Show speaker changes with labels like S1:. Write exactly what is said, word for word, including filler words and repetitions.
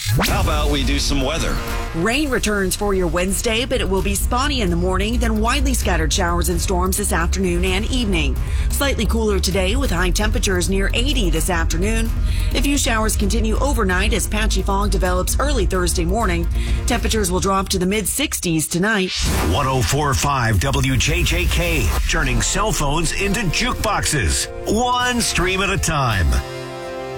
S1: How about we do some weather?
S2: Rain returns for your Wednesday, but it will be spotty in the morning, then widely scattered showers and storms this afternoon and evening. Slightly cooler today with high temperatures near eighty this afternoon. A few showers continue overnight as patchy fog develops early Thursday morning. Temperatures will drop to the mid sixties tonight.
S3: one oh four point five W J J K, turning cell phones into jukeboxes, one stream at a time.